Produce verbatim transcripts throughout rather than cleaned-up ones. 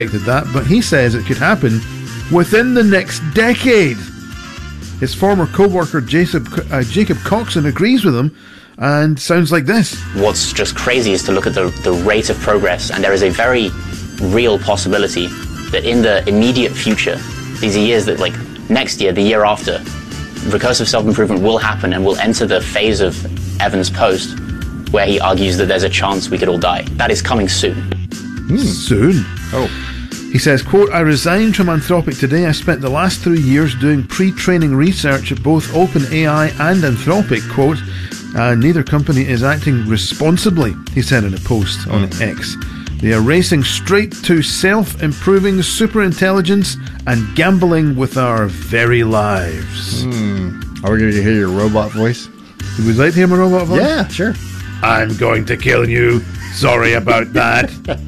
that, but he says it could happen within the next decade. His former co-worker Jacob, uh, Jacob Coxon agrees with him and sounds like this. What's just crazy is to look at the, the rate of progress, and there is a very real possibility that in the immediate future, these are years that, like next year, the year after, recursive self-improvement will happen and we'll enter the phase of Evans' post where he argues that there's a chance we could all die. That is coming soon. Mm. Soon? Oh. He says, quote, I resigned from Anthropic today. I spent the last three years doing pre-training research at both OpenAI and Anthropic, quote, uh, neither company is acting responsibly, he said in a post on mm. X. They are racing straight to self-improving superintelligence and gambling with our very lives. Mm. Are we going to hear your robot voice? Would you like to hear my robot voice? Yeah, sure. I'm going to kill you. Sorry about that.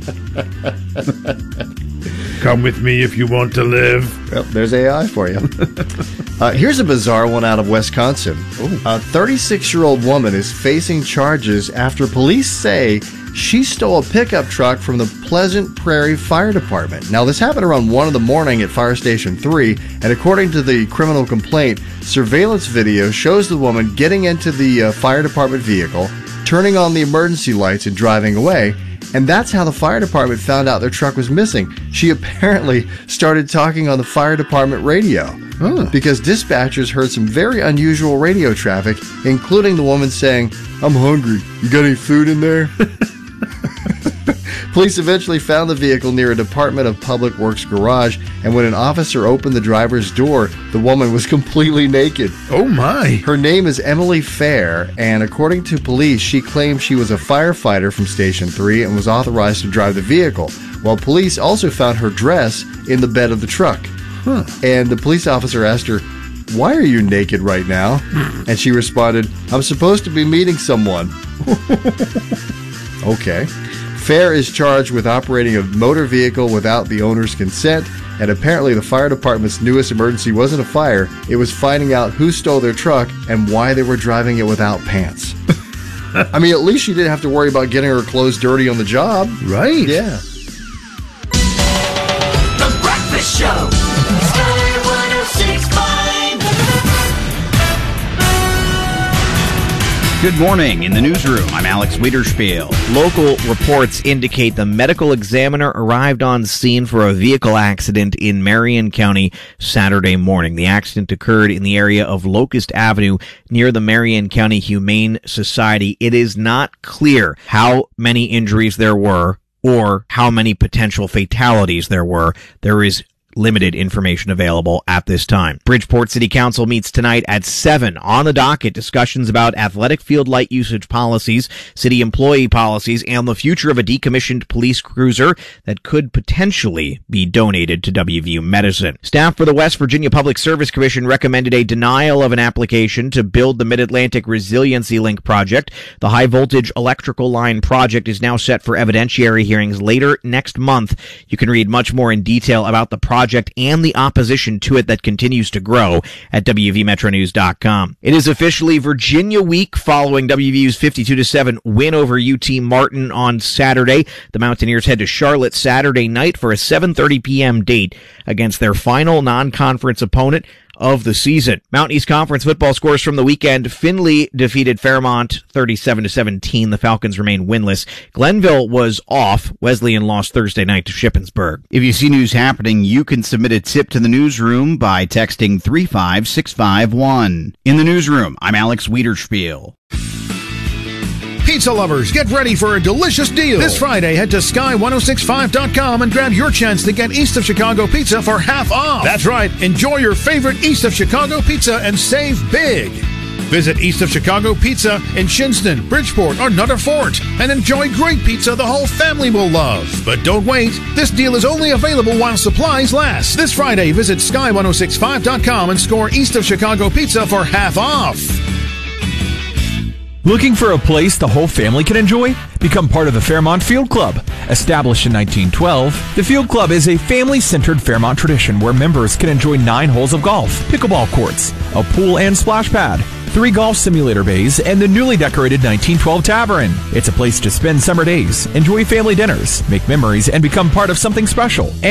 Come with me if you want to live. Well, there's A I for you. uh, here's a bizarre one out of Wisconsin. Ooh. A thirty-six-year-old woman is facing charges after police say she stole a pickup truck from the Pleasant Prairie Fire Department. Now, this happened around one in the morning at Fire Station three, and according to the criminal complaint, surveillance video shows the woman getting into the uh, fire department vehicle, turning on the emergency lights and driving away. And that's how the fire department found out their truck was missing. She apparently started talking on the fire department radio oh. because dispatchers heard some very unusual radio traffic, including the woman saying, I'm hungry. You got any food in there? Police eventually found the vehicle near a Department of Public Works garage, and when an officer opened the driver's door, the woman was completely naked. Oh my! Her name is Emily Fair, and according to police, she claimed she was a firefighter from Station three and was authorized to drive the vehicle, while police also found her dress in the bed of the truck. Huh. And the police officer asked her, why are you naked right now? And she responded, I'm supposed to be meeting someone. Okay. Fair is charged with operating a motor vehicle without the owner's consent, and apparently the fire department's newest emergency wasn't a fire, it was finding out who stole their truck and why they were driving it without pants. I mean, at least she didn't have to worry about getting her clothes dirty on the job. Right. Yeah. The Breakfast Show. Sky one oh six point five. Good morning. In the newsroom, I'm Alex Wiederspiel. Local reports indicate the medical examiner arrived on scene for a vehicle accident in Marion County Saturday morning. The accident occurred in the area of Locust Avenue near the Marion County Humane Society. It is not clear how many injuries there were or how many potential fatalities there were. There is limited information available at this time. Bridgeport City Council meets tonight at seven. On the docket, discussions about athletic field light usage policies, city employee policies, and the future of a decommissioned police cruiser that could potentially be donated to W V U Medicine. Staff for the West Virginia Public Service Commission recommended a denial of an application to build the Mid-Atlantic Resiliency Link project. The high-voltage electrical line project is now set for evidentiary hearings later next month. You can read much more in detail about the project Project and the opposition to it that continues to grow at W V Metro News dot com. It is officially Virginia Week following W V U's fifty-two to seven win over U T Martin on Saturday. The Mountaineers head to Charlotte Saturday night for a seven thirty p.m. date against their final non-conference opponent of the season. Mountain East Conference football scores from the weekend. Findlay defeated Fairmont thirty-seven to seventeen. The Falcons remain winless. Glenville was off. Wesleyan lost Thursday night to Shippensburg. If you see news happening, you can submit a tip to the newsroom by texting three five six five one. In the newsroom, I'm Alex Wiederspiel. Pizza lovers, get ready for a delicious deal. This Friday, head to sky ten sixty-five dot com and grab your chance to get East of Chicago pizza for half off. That's right. Enjoy your favorite East of Chicago pizza and save big. Visit East of Chicago Pizza in Shinston, Bridgeport, or Nutter Fort and enjoy great pizza the whole family will love. But don't wait. This deal is only available while supplies last. This Friday, visit sky ten sixty-five dot com and score East of Chicago pizza for half off. Looking for a place the whole family can enjoy? Become part of the Fairmont Field Club. Established in nineteen twelve, the Field Club is a family-centered Fairmont tradition where members can enjoy nine holes of golf, pickleball courts, a pool and splash pad, three golf simulator bays, and the newly decorated nineteen twelve Tavern. It's a place to spend summer days, enjoy family dinners, make memories, and become part of something special.